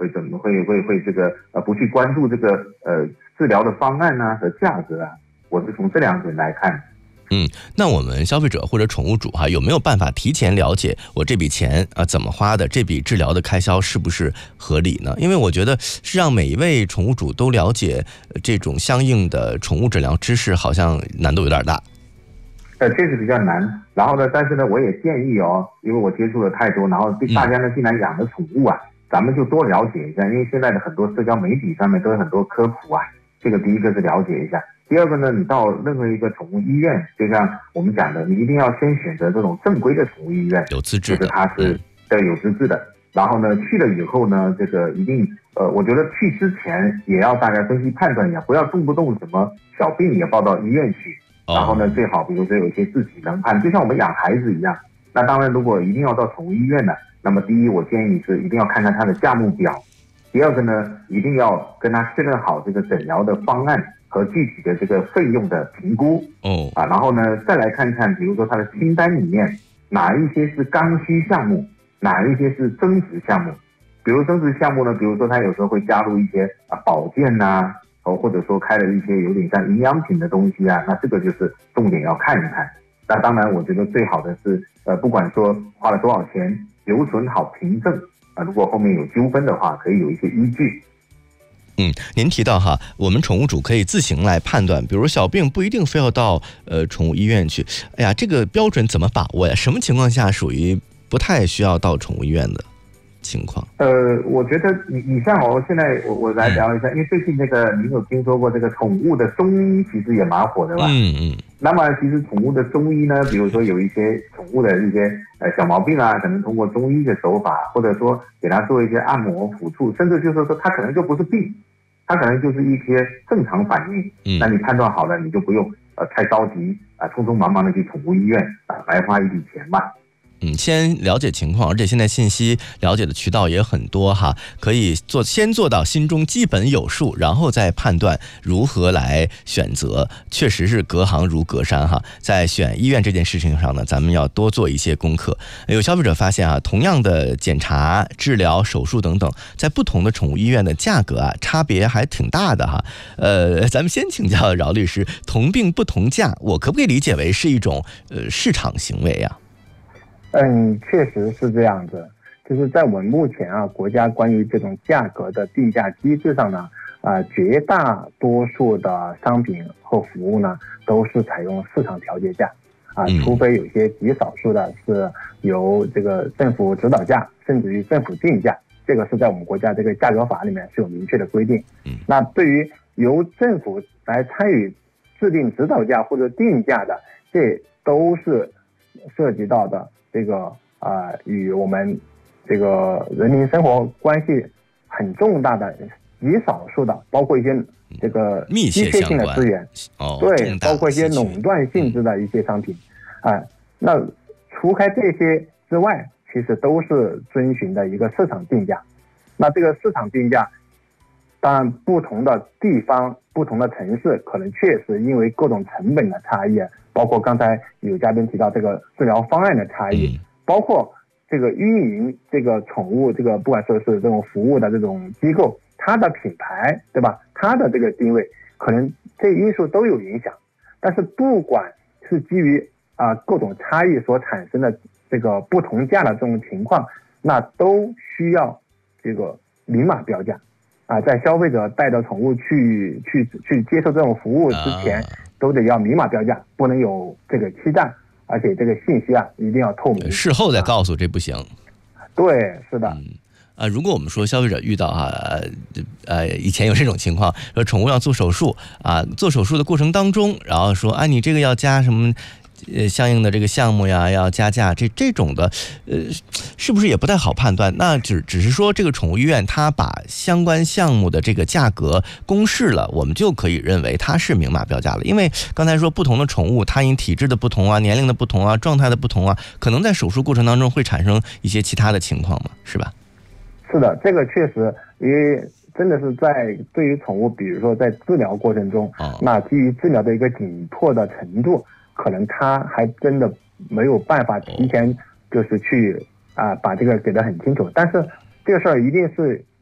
会这个不去关注这个治疗的方案啊和价格啊，我是从这两点来看。 那我们消费者或者宠物主有没有办法提前了解我这笔钱怎么花的，这笔治疗的开销是不是合理呢？因为我觉得是让每一位宠物主都了解这种相应的宠物诊疗知识，好像难度有点大。 确实比较难。然后呢，但是呢，我也建议因为我接触了太多，然后大家呢既然养了宠物啊，咱们就多了解一下，因为现在的很多社交媒体上面都有很多科普啊，这个第一个是了解一下。第二个呢，你到任何一个宠物医院，就像我们讲的，你一定要先选择这种正规的宠物医院， 有资质的， 就是它是有资质的。然后呢，去了以后呢，这个一定我觉得去之前也要大家分析判断一下，不要动不动什么小病也报到医院去。然后呢，最好比如说有一些自己能判，就像我们养孩子一样。那当然，如果一定要到宠物医院呢，那么第一，我建议是一定要看看它的价目表。第二个呢，一定要跟他确认好这个诊疗的方案和具体的这个费用的评估然后呢，再来看看，比如说他的清单里面哪一些是刚需项目，哪一些是增值项目。比如增值项目呢，比如说他有时候会加入一些保健呐，或者说开了一些有点像营养品的东西啊，那这个就是重点要看一看。那当然，我觉得最好的是不管说花了多少钱，留存好凭证。如果后面有纠纷的话，可以有一些依据。 您提到我们宠物主可以自行来判断，比如小病不一定非要到宠物医院去。哎呀，这个标准怎么把握呀？什么情况下属于不太需要到宠物医院的情况？ 我觉得你像现在我来聊一下，因为最近这个你有听说过这个宠物的中医其实也蛮火的吧？那么其实宠物的中医呢，比如说有一些宠物的一些小毛病啊，可能通过中医的手法，或者说给它做一些按摩抚触，甚至就是说它可能就不是病，它可能就是一些正常反应。那你判断好了，你就不用太着急匆匆忙忙的去宠物医院白花一笔钱嘛。 先了解情况，而且现在信息了解的渠道也很多可以先做到心中基本有数，然后再判断如何来选择。确实是隔行如隔山在选医院这件事情上呢，咱们要多做一些功课。有消费者发现同样的检查、治疗、手术等等，在不同的宠物医院的价格差别还挺大的咱们先请教饶律师，同病不同价，我可不可以理解为是一种市场行为呀？ 确实是这样子。就是在我们目前国家关于这种价格的定价机制上呢，绝大多数的商品和服务呢都是采用市场调节价除非有些极少数的是由这个政府指导价，甚至于政府定价，这个是在我们国家这个价格法里面是有明确的规定。那对于由政府来参与制定指导价或者定价的，这都是涉及到的这个与我们这个人民生活关系很重大的极少数的，包括一些这个稀缺性的资源，对，包括一些垄断性质的一些商品那除开这些之外，其实都是遵循的一个市场定价。那这个市场定价，当然不同的地方、不同的城市，可能确实因为各种成本的差异，包括刚才有嘉宾提到这个治疗方案的差异，包括这个运营这个宠物这个不管说是这种服务的这种机构，它的品牌对吧，它的这个定位，可能这因素都有影响。但是不管是基于各种差异所产生的这个不同价的这种情况，那都需要这个明码标价在消费者带着宠物去接受这种服务之前，都得要明码标价，不能有这个欺诈，而且这个信息一定要透明。 事后再告诉这不行。 对，是的。 如果我们说消费者遇到以前有这种情况，说宠物要做手术做手术的过程当中，然后说你这个要加什么相应的这个项目呀，要加价，这种的是不是也不太好判断？那只是说这个宠物医院它把相关项目的这个价格公示了，我们就可以认为它是明码标价了。因为刚才说不同的宠物，它因体质的不同年龄的不同状态的不同可能在手术过程当中会产生一些其他的情况嘛，是吧？ 是的，这个确实，因为真的是在对于宠物，比如说在治疗过程中，那基于治疗的一个紧迫的程度，可能它还真的没有办法提前就是去把这个给得很清楚。但是这个事儿一定是